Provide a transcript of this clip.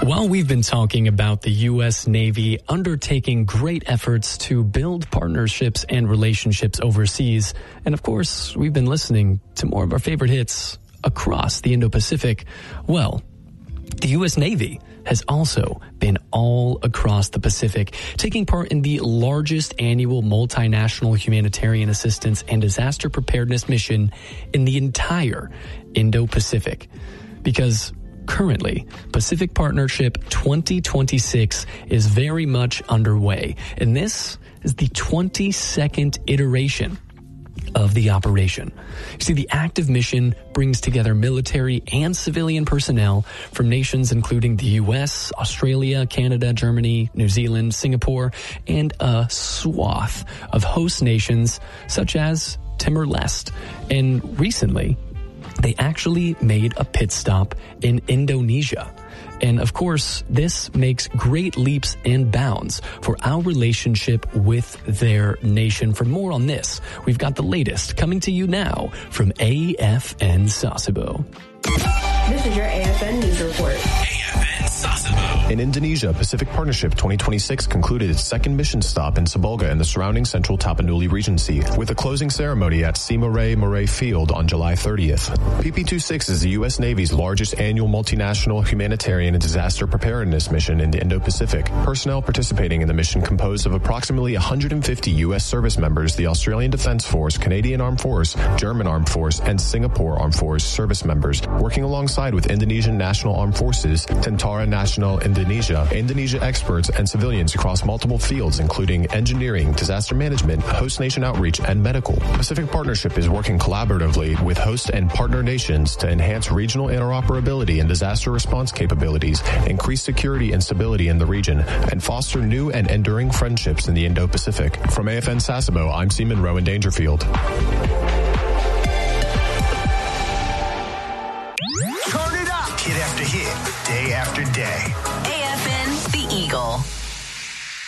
While we've been talking about the U.S. Navy undertaking great efforts to build partnerships and relationships overseas, and of course, we've been listening to more of our favorite hits across the Indo-Pacific, well, the U.S. Navy has also been all across the Pacific, taking part in the largest annual multinational humanitarian assistance and disaster preparedness mission in the entire Indo-Pacific. Because currently, Pacific Partnership 2026 is very much underway, and this is the 22nd iteration of the operation. You see, the active mission brings together military and civilian personnel from nations including the U.S., Australia, Canada, Germany, New Zealand, Singapore, and a swath of host nations such as Timor-Leste. And recently, they actually made a pit stop in Indonesia. And of course, this makes great leaps and bounds for our relationship with their nation. For more on this, we've got the latest coming to you now from AFN Sasebo. This is your AFN News Report. AFN Sasebo. In Indonesia, Pacific Partnership 2026 concluded its second mission stop in Sabolga and the surrounding central Tapanuli Regency, with a closing ceremony at Simaray Field on July 30th. PP26 is the U.S. Navy's largest annual multinational humanitarian and disaster preparedness mission in the Indo-Pacific. Personnel participating in the mission composed of approximately 150 U.S. service members, the Australian Defence Force, Canadian Armed Force, German Armed Force, and Singapore Armed Force service members, working alongside with Indonesian National Armed Forces, Tentara Nasional Indonesia, Indonesia experts, and civilians across multiple fields, including engineering, disaster management, host nation outreach, and medical. Pacific Partnership is working collaboratively with host and partner nations to enhance regional interoperability and disaster response capabilities, increase security and stability in the region, and foster new and enduring friendships in the Indo-Pacific. From AFN Sasebo, I'm Seaman Rowan Dangerfield. Turn it up. Hit after hit, day after day.